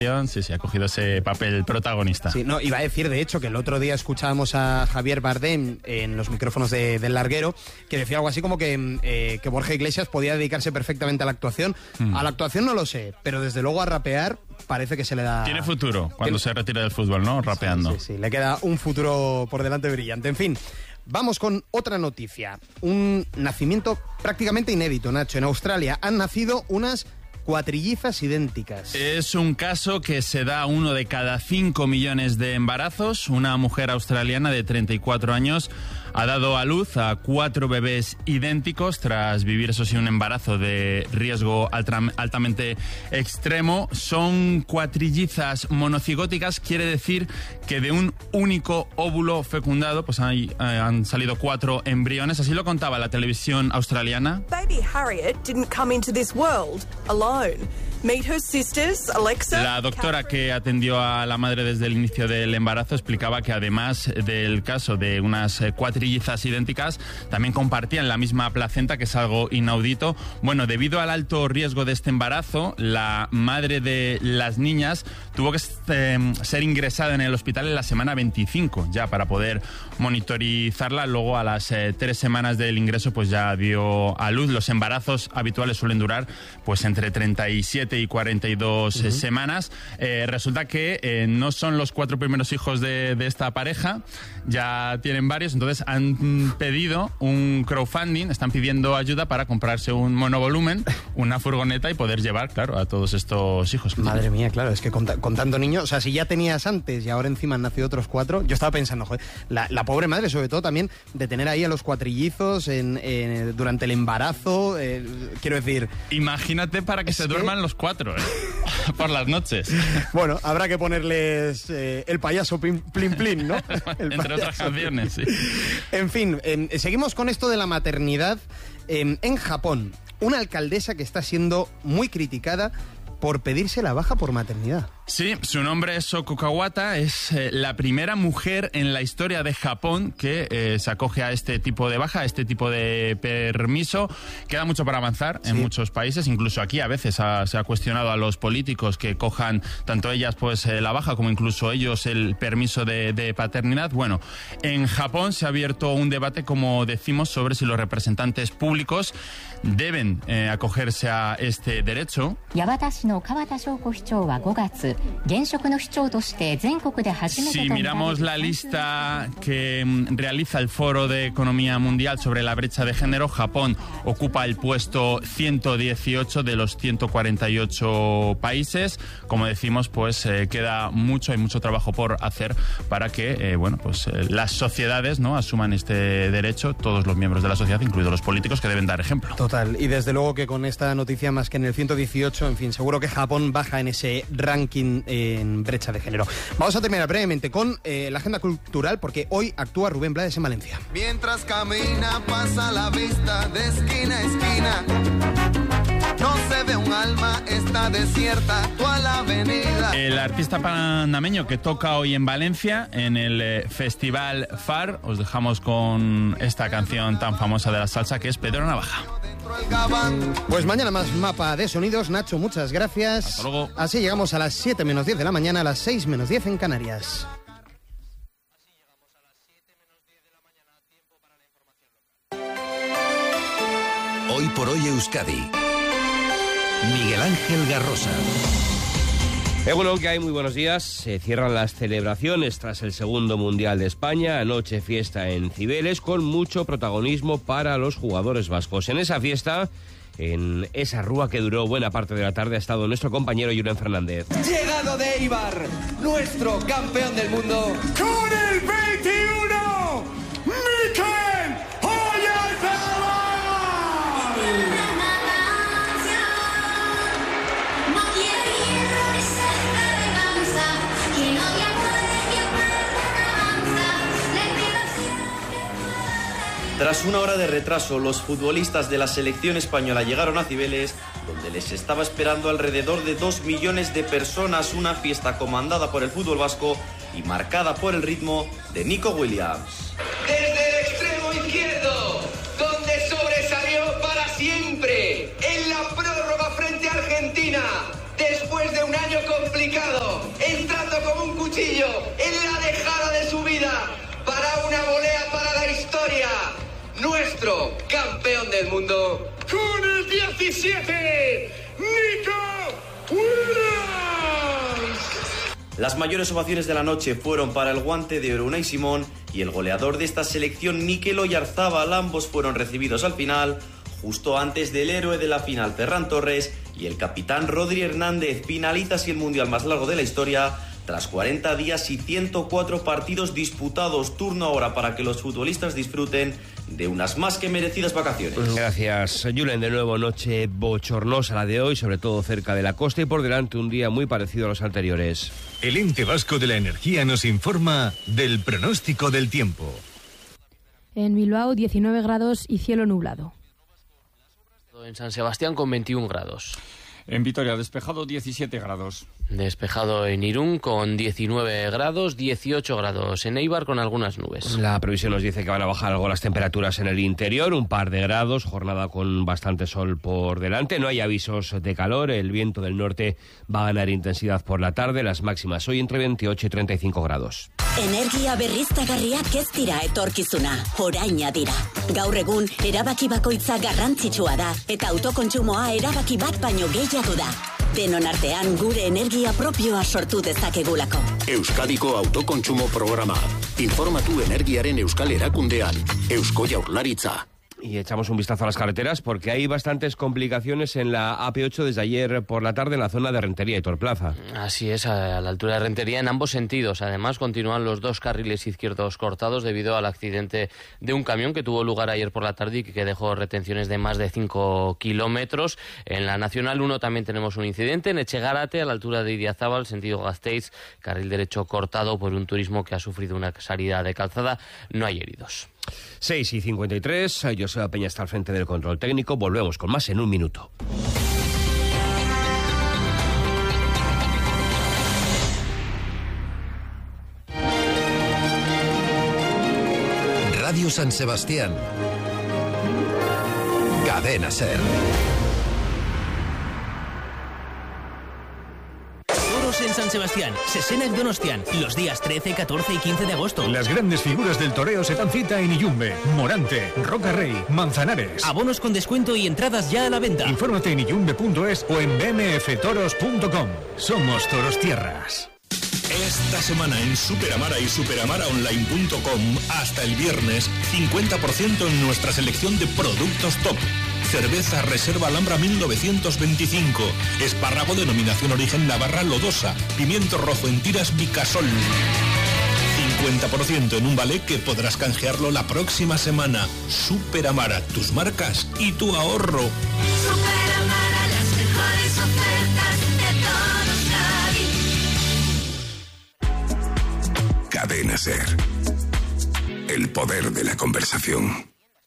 Sí, ha cogido ese papel protagonista. Sí, no, iba a decir, de hecho, que el otro día escuchábamos a Javier Bardem en los micrófonos del Larguero, que decía algo así como que Borja Iglesias podía dedicarse perfectamente a la actuación. A la actuación no lo sé, pero desde luego a rapear parece que se le da... Tiene futuro cuando se retire del fútbol, ¿no? Rapeando. Sí, le queda un futuro por delante brillante. En fin, vamos con otra noticia. Un nacimiento prácticamente inédito, Nacho. En Australia han nacido unas cuatrillizas idénticas. Es un caso que se da a 1 de cada 5 millones de embarazos. Una mujer australiana de 34 años ha dado a luz a 4 bebés idénticos tras vivir, eso sí, un embarazo de riesgo altamente extremo. Son cuatrillizas monocigóticas, quiere decir que de un único óvulo fecundado pues han salido 4 embriones. Así lo contaba la televisión australiana. Baby Harriet didn't come into this world alone. Meet her sisters, Alexa. La doctora que atendió a la madre desde el inicio del embarazo explicaba que además del caso de unas cuatrillizas idénticas, también compartían la misma placenta, que es algo inaudito. Bueno, debido al alto riesgo de este embarazo, la madre de las niñas tuvo que ser ingresada en el hospital en la semana 25 ya para poder monitorizarla. Luego, a las 3 semanas del ingreso, pues ya dio a luz. Los embarazos habituales suelen durar pues entre 37 y 42 semanas. Resulta que no son los 4 primeros hijos de esta pareja, ya tienen varios, entonces han pedido un crowdfunding, están pidiendo ayuda para comprarse un monovolumen, una furgoneta y poder llevar, claro, a todos estos hijos. Madre mía, claro, es que con tanto niño, o sea, si ya tenías antes y ahora encima han nacido otros 4, yo estaba pensando, joder, la pobre madre, sobre todo también de tener ahí a los cuatrillizos durante el embarazo, quiero decir... Imagínate para que se duerman los 4, por las noches. Bueno, habrá que ponerles el payaso Plin Plin, ¿no? Entre otras canciones, sí. En fin, seguimos con esto de la maternidad. En Japón, una alcaldesa que está siendo muy criticada por pedirse la baja por maternidad. Sí, su nombre es Soko Kawata, es la primera mujer en la historia de Japón que se acoge a este tipo de baja, a este tipo de permiso. Queda mucho para avanzar en muchos países, incluso aquí a veces se ha cuestionado a los políticos que cojan tanto ellas pues la baja como incluso ellos el permiso de paternidad. Bueno, en Japón se ha abierto un debate, como decimos, sobre si los representantes públicos deben acogerse a este derecho. Si miramos la lista que realiza el Foro de Economía Mundial sobre la brecha de género, Japón ocupa el puesto 118 de los 148 países. Como decimos, pues queda mucho, hay mucho trabajo por hacer para que las sociedades, ¿no?, asuman este derecho, todos los miembros de la sociedad, incluidos los políticos, que deben dar ejemplo. Total, y desde luego que con esta noticia, más que en el 118, en fin, seguro que Japón baja en ese ranking en brecha de género. Vamos a terminar brevemente con la agenda cultural, porque hoy actúa Rubén Blades en Valencia. Mientras camina pasa la vista de esquina a esquina. No se ve un alma, está desierta toda la avenida. El artista panameño que toca hoy en Valencia en el Festival FAR, os dejamos con esta canción tan famosa de la salsa que es Pedro Navaja. Pues mañana más mapa de sonidos. Nacho, muchas gracias. Hasta luego. Así llegamos a las 7 menos 10 de la mañana, a las 6 menos 10 en Canarias. Hoy por hoy Euskadi. Miguel Ángel Garrosa. Bueno, que hay muy buenos días. Se cierran las celebraciones tras el segundo Mundial de España. Anoche fiesta en Cibeles con mucho protagonismo para los jugadores vascos. En esa fiesta, en esa rúa que duró buena parte de la tarde, ha estado nuestro compañero Julen Fernández. Llegado de Eibar, nuestro campeón del mundo. Con el 21, Mikel Oyarzabal. Tras una hora de retraso, los futbolistas de la selección española llegaron a Cibeles, donde les estaba esperando alrededor de 2 millones de personas, una fiesta comandada por el fútbol vasco y marcada por el ritmo de Nico Williams. Desde el extremo izquierdo, donde sobresalió para siempre en la prórroga frente a Argentina, después de un año complicado perjudicado, entrando como un cuchillo en la dejada de su vida para una volea para la historia. Nuestro campeón del mundo. Con el 17, Nico Williams. Las mayores ovaciones de la noche fueron para el guante de oro Unai Simón y el goleador de esta selección, Mikel Oyarzabal. Ambos fueron recibidos al final, justo antes del héroe de la final, Ferran Torres, y el capitán Rodri Hernández. Finaliza así el mundial más largo de la historia, tras 40 días y 104 partidos disputados. Turno ahora para que los futbolistas disfruten de unas más que merecidas vacaciones. Gracias, Julen. De nuevo, noche bochornosa la de hoy, sobre todo cerca de la costa, y por delante un día muy parecido a los anteriores. El Ente Vasco de la Energía nos informa del pronóstico del tiempo. En Bilbao, 19 grados y cielo nublado. En San Sebastián con 21 grados. En Vitoria, despejado, 17 grados. Despejado en Irún con 19 grados, 18 grados en Eibar con algunas nubes. La previsión nos dice que van a bajar algo las temperaturas en el interior, un par de grados, jornada con bastante sol por delante. No hay avisos de calor, el viento del norte va a ganar intensidad por la tarde, las máximas hoy entre 28 y 35 grados. Energia berriztagarriak ez dira etorkizuna, oraina dira. Gaur egun, erabaki bakoitza garrantzitsua da, eta autokontsumoa erabaki bat baino gehiago da. Denon artean gure energia propioa sortu dezakegulako. Euskadiko autokontsumo programa. Informatu energiaren euskal erakundean. Eusko Jaurlaritza. Y echamos un vistazo a las carreteras porque hay bastantes complicaciones en la AP8 desde ayer por la tarde en la zona de Rentería y Torplaza. Así es, a la altura de Rentería en ambos sentidos. Además, continúan los dos carriles izquierdos cortados debido al accidente de un camión que tuvo lugar ayer por la tarde y que dejó retenciones de más de 5 kilómetros. En la Nacional 1 también tenemos un incidente en Etxegarate, a la altura de Idiazábal, sentido Gasteiz, carril derecho cortado por un turismo que ha sufrido una salida de calzada. No hay heridos. 6:53, Joseba Peña está al frente del control técnico. Volvemos con más en un minuto. Radio San Sebastián. Cadena SER. En San Sebastián, Sesena en Donostian, los días 13, 14 y 15 de agosto. Las grandes figuras del toreo se dan cita en Iyumbe, Morante, Roca Rey, Manzanares. Abonos con descuento y entradas ya a la venta. Infórmate en iyumbe.es o en bmftoros.com. Somos Toros Tierras. Esta semana en Superamara y superamaraonline.com hasta el viernes 50% en nuestra selección de productos top. Cerveza Reserva Alhambra 1925, espárrago denominación origen Navarra Lodosa, pimiento rojo en tiras Vicasol. 50% en un vale que podrás canjearlo la próxima semana. Superamara, tus marcas y tu ahorro. Superamara, las mejores ofertas de todos Cádiz. Cadena SER. El poder de la conversación.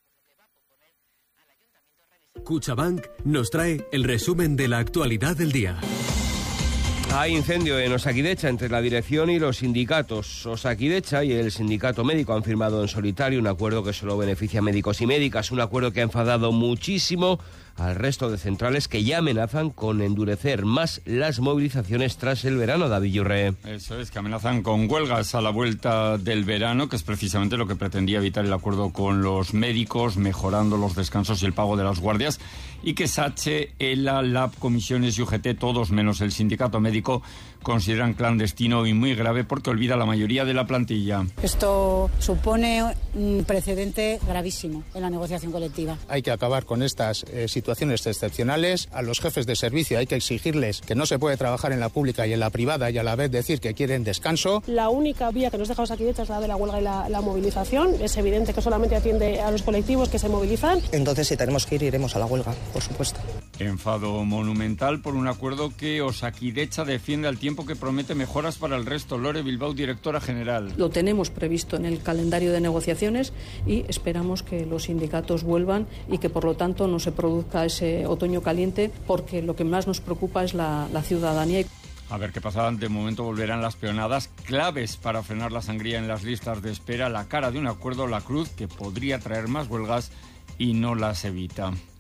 Cuchabank nos trae el resumen de la actualidad del día. Hay incendio en Osakidecha entre la dirección y los sindicatos. Osakidecha y el sindicato médico han firmado en solitario un acuerdo que solo beneficia a médicos y médicas, un acuerdo que ha enfadado muchísimo al resto de centrales que ya amenazan con endurecer más las movilizaciones tras el verano, David Yurre. Eso es, que amenazan con huelgas a la vuelta del verano, que es precisamente lo que pretendía evitar el acuerdo con los médicos, mejorando los descansos y el pago de las guardias, y que SACHE, ELA, LAB, comisiones y UGT, todos menos el sindicato médico, consideran clandestino y muy grave porque olvida la mayoría de la plantilla. Esto supone un precedente gravísimo en la negociación colectiva. Hay que acabar con estas situaciones excepcionales. A los jefes de servicio hay que exigirles que no se puede trabajar en la pública y en la privada y a la vez decir que quieren descanso. La única vía que nos deja Osakidecha es la de la huelga y la movilización. Es evidente que solamente atiende a los colectivos que se movilizan. Entonces, si tenemos que ir, iremos a la huelga, por supuesto. Enfado monumental por un acuerdo que Osakidecha defiende al tiempo que promete mejoras para el resto. Lore Bilbao, directora general. Lo tenemos previsto en el calendario de negociaciones y esperamos que los sindicatos vuelvan y que por lo tanto no se produzca ese otoño caliente, porque lo que más nos preocupa es la ciudadanía. A ver qué pasa. De momento volverán las peonadas claves para frenar la sangría en las listas de espera. La cara de un acuerdo, la cruz, que podría traer más huelgas y no las evita.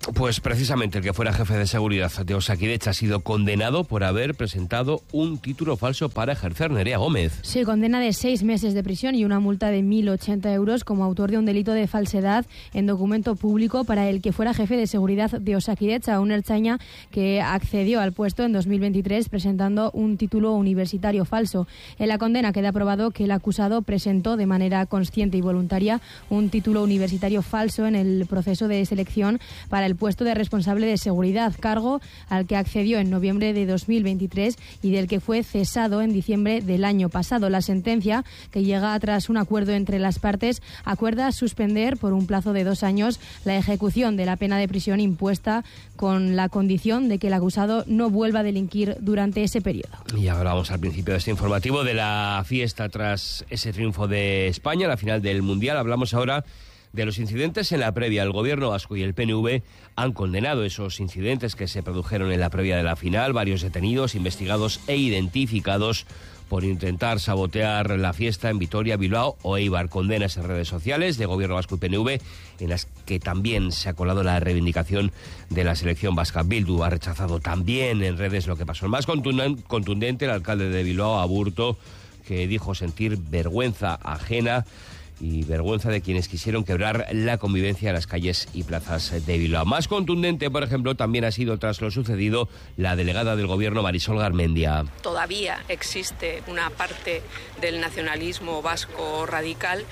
Pues precisamente el que fuera jefe de seguridad de Osakidetza ha sido condenado por haber presentado un título falso para ejercer. Nerea Gómez. Sí, condena de 6 meses de prisión y una multa de 1.080 euros como autor de un delito de falsedad en documento público para el que fuera jefe de seguridad de Osakidetza, un ertzaina que accedió al puesto en 2023 presentando un título universitario falso. En la condena queda probado que el acusado presentó de manera consciente y voluntaria un título universitario falso en el proceso de selección para el puesto de responsable de seguridad, cargo al que accedió en noviembre de 2023 y del que fue cesado en diciembre del año pasado. La sentencia, que llega tras un acuerdo entre las partes, acuerda suspender por un plazo de 2 años la ejecución de la pena de prisión impuesta con la condición de que el acusado no vuelva a delinquir durante ese periodo. Y ahora vamos al principio de este informativo de la fiesta tras ese triunfo de España, la final del Mundial. Hablamos ahora de los incidentes en la previa. El Gobierno vasco y el PNV han condenado esos incidentes que se produjeron en la previa de la final. Varios detenidos, investigados e identificados por intentar sabotear la fiesta en Vitoria, Bilbao o Eibar. Condenas en redes sociales de Gobierno vasco y PNV, en las que también se ha colado la reivindicación de la selección vasca. Bildu ha rechazado también en redes lo que pasó. El más contundente, el alcalde de Bilbao, Aburto, que dijo sentir vergüenza ajena y vergüenza de quienes quisieron quebrar la convivencia en las calles y plazas de Bilbao. Más contundente, por ejemplo, también ha sido, tras lo sucedido, la delegada del Gobierno, Marisol Garmendia. Todavía existe una parte del nacionalismo vasco radical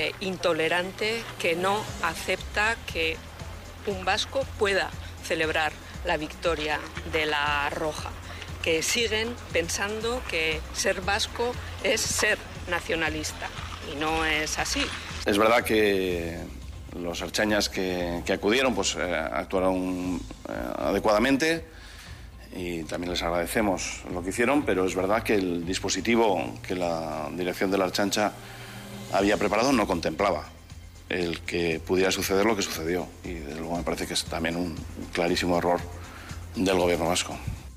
intolerante que no acepta que un vasco pueda celebrar la victoria de la Roja, que siguen pensando que ser vasco es ser nacionalista. Y no es así. Es verdad que los ertzainas que acudieron pues actuaron adecuadamente y también les agradecemos lo que hicieron, pero es verdad que el dispositivo que la dirección de la Ertzaintza había preparado no contemplaba el que pudiera suceder lo que sucedió, y desde luego me parece que es también un clarísimo error del Gobierno vasco.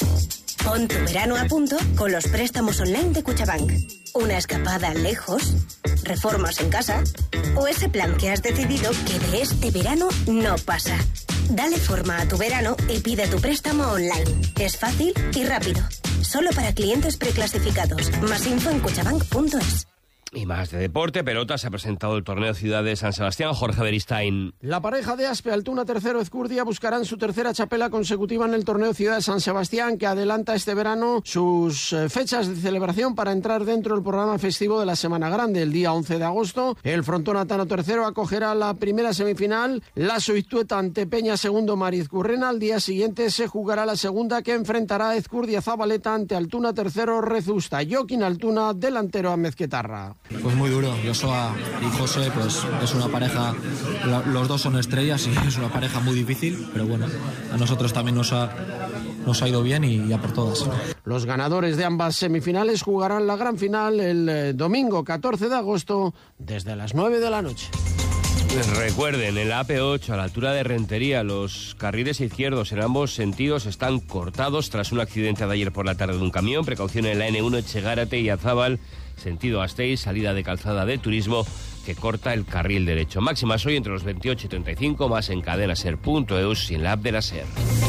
Pon tu verano a punto con los préstamos online de Cuchabank. Una escapada lejos, reformas en casa o ese plan que has decidido que de este verano no pasa. Dale forma a tu verano y pide tu préstamo online. Es fácil y rápido. Solo para clientes preclasificados. Más info en cuchabank.es. Y más de deporte, pelota, se ha presentado el torneo Ciudad de San Sebastián. Jorge Beristain. La pareja de Aspe, Altuna tercero, Ezcurdia buscarán su tercera chapela consecutiva en el torneo Ciudad de San Sebastián, que adelanta este verano sus fechas de celebración para entrar dentro del programa festivo de la Semana Grande. El día 11 de agosto, el frontón Atano tercero acogerá la primera semifinal, Lasso Itueta ante Peña segundo, Marizcurrena. Al día siguiente se jugará la segunda, que enfrentará a Ezcurdia Zabaleta ante Altuna tercero, Rezusta. Joaquín Altuna, delantero a Mezquetarra. Pues muy duro. Joshua y José, pues es una pareja, los dos son estrellas y es una pareja muy difícil, pero bueno, a nosotros también nos ha ido bien y ya por todas. Los ganadores de ambas semifinales jugarán la gran final el domingo 14 de agosto desde las 9 de la noche. Recuerden, en la AP8, a la altura de Rentería, los carriles izquierdos en ambos sentidos están cortados tras un accidente de ayer por la tarde de un camión. Precaución en la N1 Echegárate y Azábal, sentido Gasteiz, salida de calzada de turismo que corta el carril derecho. Máximas hoy entre los 28 y 35, más en cadenaser.eus y en la app de la SER.